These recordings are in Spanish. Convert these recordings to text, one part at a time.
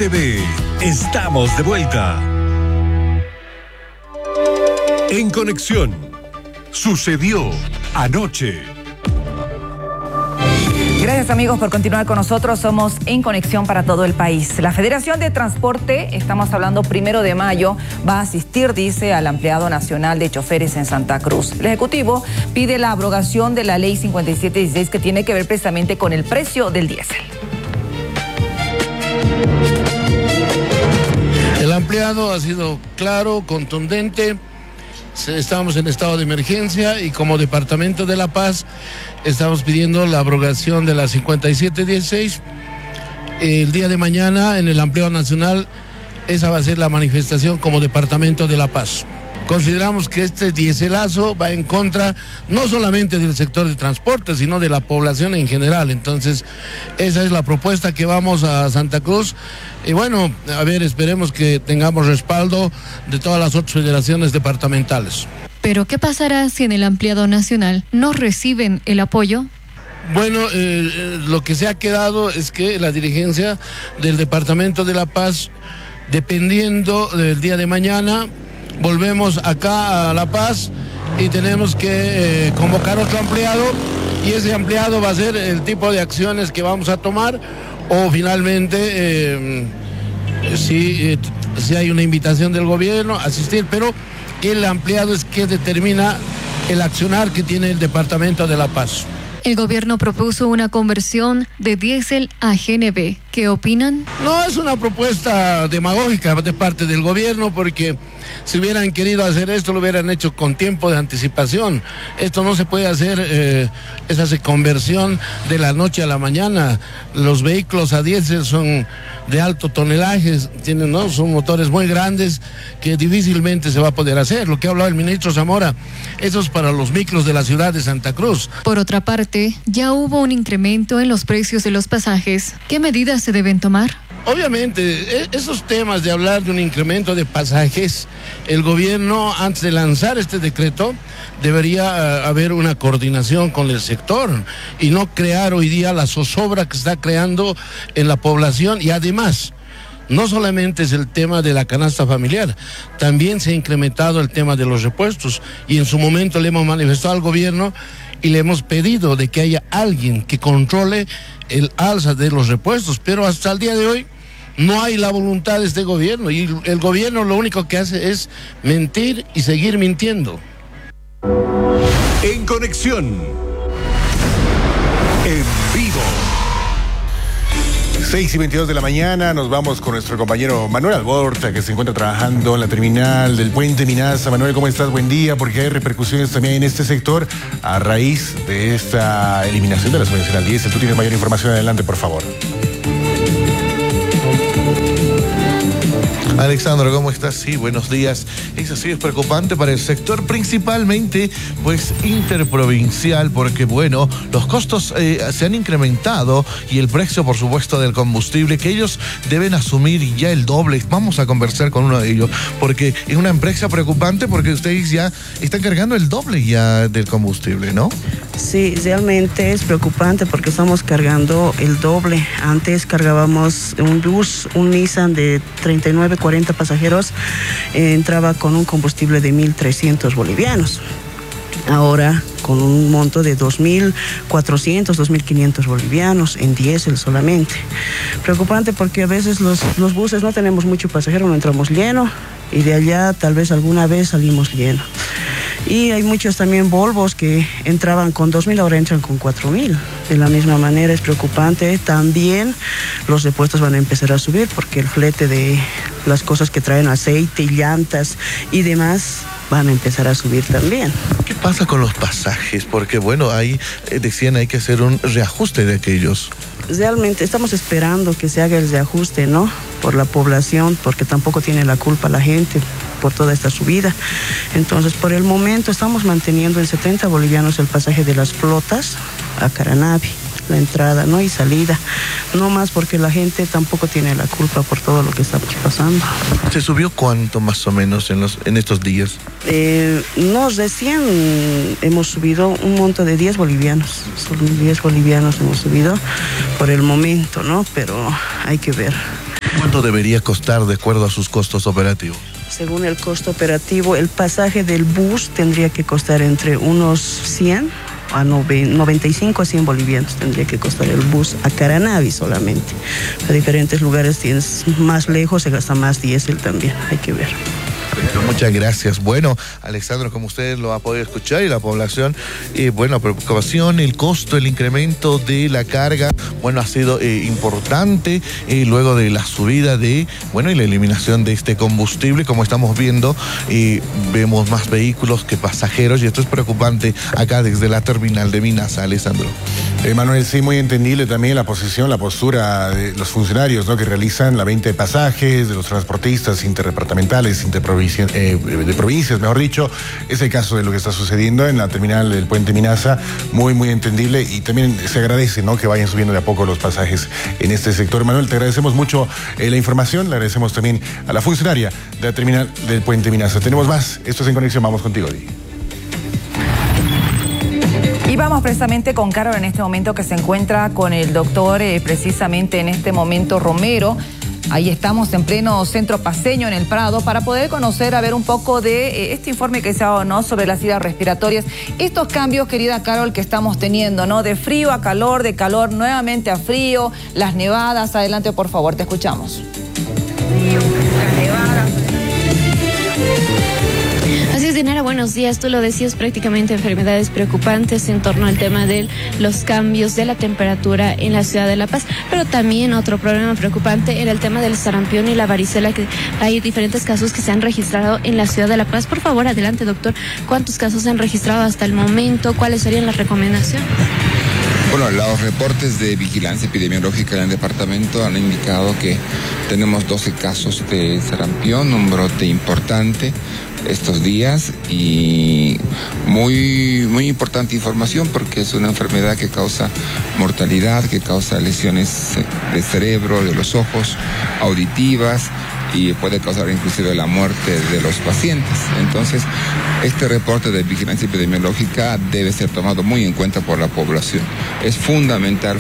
TV, estamos de vuelta. En Conexión, sucedió anoche. Gracias amigos por continuar con nosotros, somos En Conexión para todo el país. La Federación de Transporte, estamos hablando 1 de mayo, va a asistir, dice, al Ampliado Nacional de Choferes en Santa Cruz. El Ejecutivo pide la abrogación de la Ley 5716 que tiene que ver precisamente con el precio del diésel. El ampliado ha sido claro, contundente. Estamos en estado de emergencia y como Departamento de La Paz estamos pidiendo la abrogación de la 5716. El día de mañana en el Ampliado Nacional esa va a ser la manifestación como Departamento de La Paz. Consideramos que este dieselazo va en contra no solamente del sector de transporte, sino de la población en general. Entonces, esa es la propuesta que vamos a Santa Cruz. Y bueno, a ver, esperemos que tengamos respaldo de todas las otras federaciones departamentales. Pero, ¿qué pasará si en el Ampliado Nacional no reciben el apoyo? Bueno, lo que se ha quedado es que la dirigencia del Departamento de La Paz, dependiendo del día de mañana, volvemos acá a La Paz y tenemos que convocar otro ampliado y ese ampliado va a ser el tipo de acciones que vamos a tomar o finalmente si hay una invitación del gobierno a asistir, pero el ampliado es que determina el accionar que tiene el Departamento de La Paz. El gobierno propuso una conversión de diésel a GNV. ¿Qué opinan? No, es una propuesta demagógica de parte del gobierno porque si hubieran querido hacer esto lo hubieran hecho con tiempo de anticipación. Esto no se puede hacer, esa conversión de la noche a la mañana. Los vehículos a diésel son de alto tonelaje, son motores muy grandes que difícilmente se va a poder hacer. Lo que ha hablado el ministro Zamora, eso es para los micros de la ciudad de Santa Cruz. Por otra parte, ya hubo un incremento en los precios de los pasajes. ¿Qué medidas se deben tomar? Obviamente, esos temas de hablar de un incremento de pasajes, el gobierno, antes de lanzar este decreto, debería haber una coordinación con el sector y no crear hoy día la zozobra que está creando en la población. Y además, no solamente es el tema de la canasta familiar, también se ha incrementado el tema de los repuestos y en su momento le hemos manifestado al gobierno y le hemos pedido de que haya alguien que controle el alza de los repuestos, pero hasta el día de hoy no hay la voluntad de este gobierno y el gobierno lo único que hace es mentir y seguir mintiendo. En Conexión, en vivo. 6:22 de la mañana, nos vamos con nuestro compañero Manuel Alborta, que se encuentra trabajando en la terminal del Puente Minaza. Manuel, ¿cómo estás? Buen día, porque hay repercusiones también en este sector a raíz de esta eliminación de la subvención al diésel. Tú tienes mayor información, adelante, por favor. Alexandro, ¿cómo estás? Sí, buenos días. Eso sí es preocupante para el sector, principalmente, pues, interprovincial, porque, bueno, los costos se han incrementado y el precio, por supuesto, del combustible, que ellos deben asumir ya el doble. Vamos a conversar con uno de ellos, porque es una empresa preocupante, porque ustedes ya están cargando el doble ya del combustible, ¿no? Sí, realmente es preocupante porque estamos cargando el doble. Antes cargábamos un bus, un Nissan de 39, 40 pasajeros, entraba con un combustible de 1.300 bolivianos. Ahora con un monto de 2.400, 2.500 bolivianos en diésel solamente. Preocupante porque a veces los buses no tenemos mucho pasajero, no entramos lleno y de allá tal vez alguna vez salimos lleno. Y hay muchos también Volvos que entraban con 2.000, ahora entran con 4.000. De la misma manera es preocupante. También los repuestos van a empezar a subir porque el flete de las cosas que traen aceite, llantas y demás van a empezar a subir también. ¿Qué pasa con los pasajes? Porque, bueno, ahí decían hay que hacer un reajuste de aquellos. Realmente estamos esperando que se haga el reajuste, ¿no? Por la población, porque tampoco tiene la culpa la gente por toda esta subida. Entonces, por el momento estamos manteniendo en 70 bolivianos el pasaje de las flotas a Caranavi, la entrada, ¿no? Y salida. No más porque la gente tampoco tiene la culpa por todo lo que estamos pasando. ¿Se subió cuánto más o menos en estos días? Recién hemos subido un monto de 10 bolivianos. Solo 10 bolivianos hemos subido por el momento, ¿no? Pero hay que ver. ¿Cuánto debería costar de acuerdo a sus costos operativos? Según el costo operativo, el pasaje del bus tendría que costar entre unos 100 a 95 a 100 bolivianos tendría que costar el bus a Caranavi solamente. A diferentes lugares tienes más lejos, se gasta más diésel también, hay que ver. Muchas gracias. Bueno, Alexandro, como usted lo ha podido escuchar y la población, preocupación, el costo, el incremento de la carga, ha sido importante luego de la subida y la eliminación de este combustible. Como estamos viendo, vemos más vehículos que pasajeros y esto es preocupante acá desde la terminal de Minasa, Alessandro. Manuel, sí, muy entendible también la postura de los funcionarios, ¿no?, que realizan la venta de pasajes, de los transportistas interdepartamentales, de provincias, mejor dicho. Es el caso de lo que está sucediendo en la terminal del Puente Minasa, muy, muy entendible, y también se agradece, ¿no?, que vayan subiendo de a poco los pasajes en este sector. Manuel, te agradecemos mucho la información, le agradecemos también a la funcionaria de la terminal del Puente Minasa. Tenemos más, esto es En Conexión, vamos contigo, Di. Y vamos precisamente con Carol en este momento, que se encuentra con el doctor precisamente en este momento Romero. Ahí estamos en pleno centro paseño en el Prado para poder conocer, a ver un poco de este informe que se ha dado, ¿no?, sobre las vías respiratorias. Estos cambios, querida Carol, que estamos teniendo, ¿no?, de frío a calor, de calor nuevamente a frío, las nevadas. Adelante, por favor, te escuchamos. Las nevadas. Así es, Dinara, buenos días. Tú lo decías, prácticamente enfermedades preocupantes en torno al tema de los cambios de la temperatura en la ciudad de La Paz, pero también otro problema preocupante era el tema del sarampión y la varicela, que hay diferentes casos que se han registrado en la ciudad de La Paz. Por favor, adelante, doctor. ¿Cuántos casos se han registrado hasta el momento? ¿Cuáles serían las recomendaciones? Bueno, los reportes de vigilancia epidemiológica en el departamento han indicado que tenemos 12 casos de sarampión, un brote importante estos días, y muy, muy importante información porque es una enfermedad que causa mortalidad, que causa lesiones de cerebro, de los ojos, auditivas, y puede causar inclusive la muerte de los pacientes. Entonces, este reporte de vigilancia epidemiológica debe ser tomado muy en cuenta por la población. Es fundamental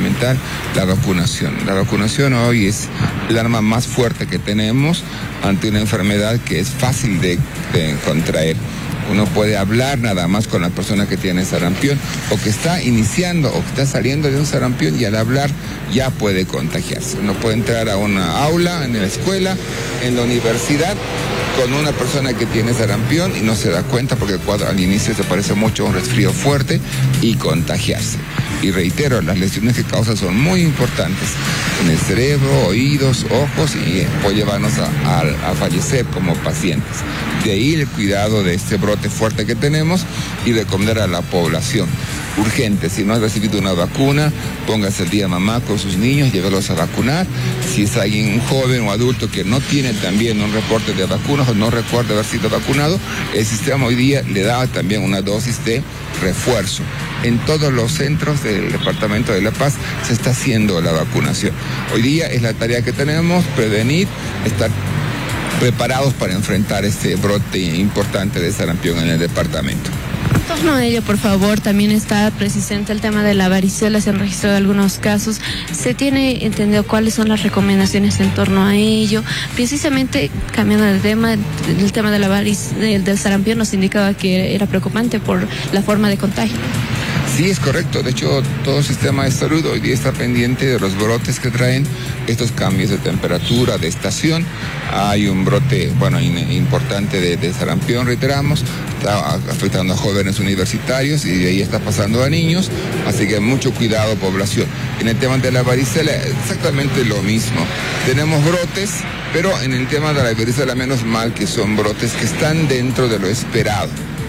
la vacunación. La vacunación hoy es el arma más fuerte que tenemos ante una enfermedad que es fácil de contraer. Uno puede hablar nada más con la persona que tiene sarampión o que está iniciando o que está saliendo de un sarampión, y al hablar ya puede contagiarse. Uno puede entrar a una aula, en la escuela, en la universidad, con una persona que tiene sarampión y no se da cuenta porque el cuadro al inicio se parece mucho a un resfrío fuerte, y contagiarse. Y reitero, las lesiones que causa son muy importantes en el cerebro, oídos, ojos, y puede llevarnos a fallecer como pacientes. De ahí el cuidado de este brote fuerte que tenemos, y recomendar a la población urgente: si no ha recibido una vacuna, póngase el día mamá con sus niños, llévelos a vacunar. Si es alguien, un joven o adulto que no tiene también un reporte de vacunas o no recuerda haber sido vacunado, el sistema hoy día le da también una dosis de refuerzo. En todos los centros del departamento de La Paz se está haciendo la vacunación. Hoy día es la tarea que tenemos: prevenir, estar preparados para enfrentar este brote importante de sarampión en el departamento. En torno a ello, por favor, también está presente el tema de la varicela. Se han registrado algunos casos. ¿Se tiene entendido cuáles son las recomendaciones en torno a ello? Precisamente, cambiando de tema, el tema de la del sarampión nos indicaba que era preocupante por la forma de contagio. Sí, es correcto. De hecho, todo el sistema de salud hoy día está pendiente de los brotes que traen estos cambios de temperatura, de estación. Hay un brote, importante de sarampión, reiteramos. Está afectando a jóvenes universitarios y de ahí está pasando a niños. Así que mucho cuidado, población. En el tema de la varicela, exactamente lo mismo. Tenemos brotes, pero en el tema de la varicela, menos mal que son brotes que están dentro de lo esperado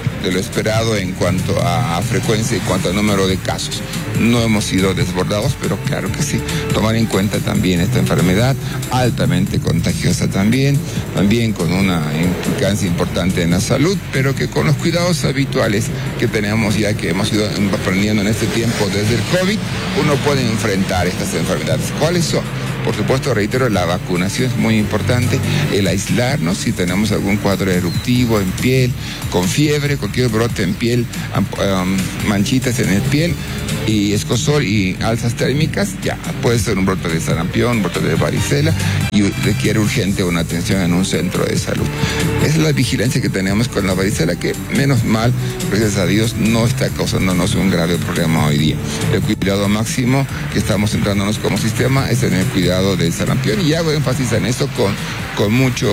en cuanto a frecuencia y en cuanto a número de casos. No hemos sido desbordados, pero claro que sí. Tomar en cuenta también esta enfermedad, altamente contagiosa también con una implicancia importante en la salud, pero que con los cuidados habituales que tenemos ya, que hemos ido aprendiendo en este tiempo desde el COVID, uno puede enfrentar estas enfermedades. ¿Cuáles son? Por supuesto, reitero, la vacunación es muy importante, el aislarnos si tenemos algún cuadro eruptivo en piel, con fiebre, cualquier brote en piel, manchitas en el piel y escozor y alzas térmicas, ya puede ser un brote de sarampión, un brote de varicela y requiere urgente una atención en un centro de salud. Esa es la vigilancia que tenemos con la varicela, que menos mal, gracias a Dios, no está causándonos un grave problema hoy día. El cuidado máximo que estamos centrándonos como sistema es en el cuidado del sarampión, y hago énfasis en eso con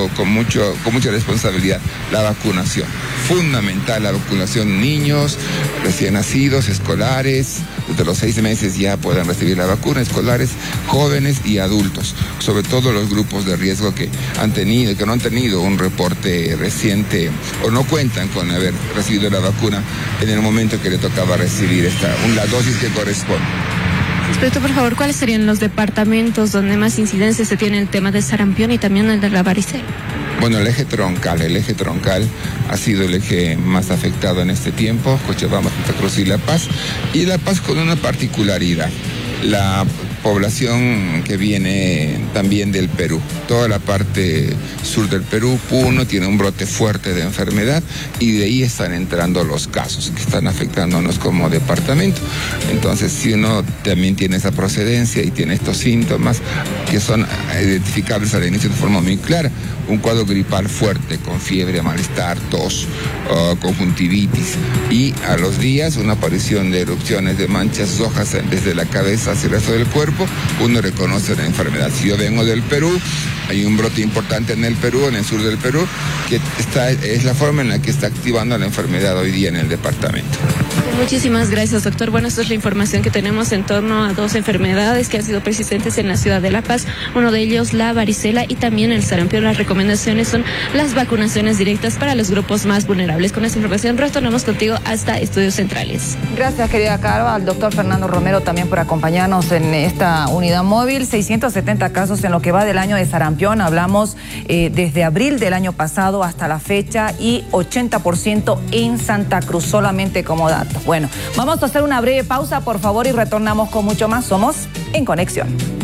mucha responsabilidad. La vacunación, fundamental, la vacunación, niños, recién nacidos, escolares, desde los 6 meses ya puedan recibir la vacuna, escolares, jóvenes y adultos, sobre todo los grupos de riesgo que no han tenido un reporte reciente o no cuentan con haber recibido la vacuna en el momento que le tocaba recibir la dosis que corresponde. Respecto, por favor, ¿cuáles serían los departamentos donde más incidencia se tiene el tema del sarampión y también el de la varicela? Bueno, el eje troncal ha sido el eje más afectado en este tiempo, Cochabamba, Santa Cruz y La Paz con una particularidad. La población que viene también del Perú, toda la parte sur del Perú, Puno, tiene un brote fuerte de enfermedad y de ahí están entrando los casos que están afectándonos como departamento. Entonces, si uno también tiene esa procedencia y tiene estos síntomas que son identificables al inicio de forma muy clara, un cuadro gripal fuerte con fiebre, malestar, tos, conjuntivitis, y a los días una aparición de erupciones de manchas rojas desde la cabeza hacia el resto del cuerpo, uno reconoce la enfermedad. Si yo vengo del Perú, hay un brote importante en el Perú, en el sur del Perú, que es la forma en la que está activando la enfermedad hoy día en el departamento. Muchísimas gracias, doctor. Bueno, esta es la información que tenemos en torno a 2 enfermedades que han sido persistentes en la ciudad de La Paz. Uno de ellos, la varicela, y también el sarampión. Las recomendaciones son las vacunaciones directas para los grupos más vulnerables. Con esta información retornamos contigo hasta Estudios Centrales. Gracias, querida Carva. Al doctor Fernando Romero también por acompañarnos en esta unidad móvil. 670 casos en lo que va del año de sarampión. Hablamos desde abril del año pasado hasta la fecha, y 80% en Santa Cruz, solamente como dato. Bueno, vamos a hacer una breve pausa, por favor, y retornamos con mucho más. Somos En Conexión.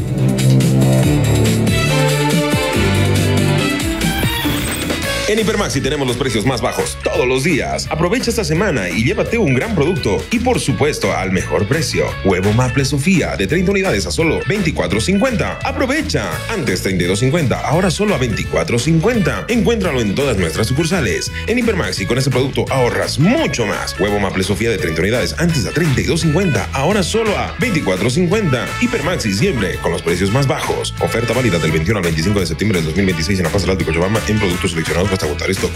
En Hipermaxi tenemos los precios más bajos todos los días. Aprovecha esta semana y llévate un gran producto y, por supuesto, al mejor precio. Huevo Maple Sofía de 30 unidades a solo $24.50. Aprovecha. Antes $32.50, ahora solo a $24.50. Encuéntralo en todas nuestras sucursales. En Hipermaxi, con este producto ahorras mucho más. Huevo Maple Sofía de 30 unidades, antes a $32.50, ahora solo a $24.50. Hipermaxi, siempre con los precios más bajos. Oferta válida del 21 al 25 de septiembre del 2026 en La Paz del Alto y Cochabamba, en productos seleccionados hasta agotar stock.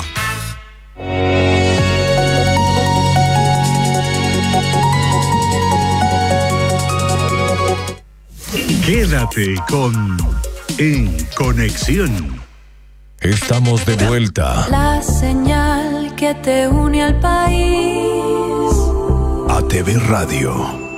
Quédate con En Conexión. Estamos de vuelta. La señal que te une al país. ATV Radio.